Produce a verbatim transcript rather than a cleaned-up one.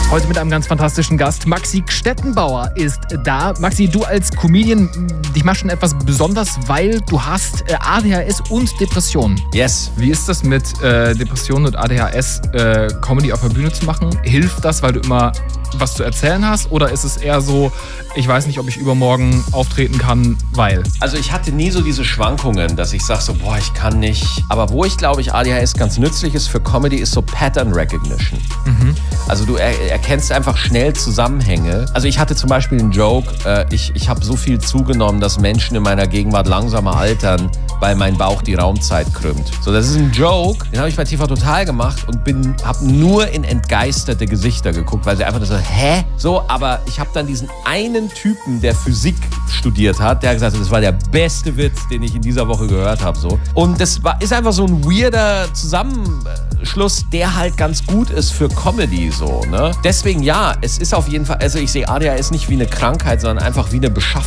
Heute mit einem ganz fantastischen Gast. Maxi Stettenbauer ist da. Maxi, du als Comedian, dich machst schon etwas besonders, weil du hast äh, A D H S und Depressionen. Yes. Wie ist das mit äh, Depressionen und A D H S, äh, Comedy auf der Bühne zu machen? Hilft das, weil du immer was zu erzählen hast? Oder ist es eher so, ich weiß nicht, ob ich übermorgen auftreten kann, weil? Also ich hatte nie so diese Schwankungen, dass ich sage so, boah, ich kann nicht. Aber wo ich glaube ich A D H S ganz nützlich ist für Comedy, ist so Pattern Recognition. Mhm. Also du er erkennst einfach schnell Zusammenhänge. Also ich hatte zum Beispiel einen Joke, äh, ich, ich habe so viel zugenommen, dass Menschen in meiner Gegenwart langsamer altern, weil mein Bauch die Raumzeit krümmt. So, das ist ein Joke, den habe ich bei T V Total gemacht und bin, habe nur in entgeisterte Gesichter geguckt, weil sie einfach so, hä? So, aber ich habe dann diesen einen Typen, der Physik studiert hat, der hat gesagt, das war der beste Witz, den ich in dieser Woche gehört habe. So. Und das war, ist einfach so ein weirder Zusammenschluss, der halt ganz gut ist für Comedy. So, ne? Deswegen ja, es ist auf jeden Fall, also ich sehe A D H S nicht wie eine Krankheit, sondern einfach wie eine Beschaffenheit.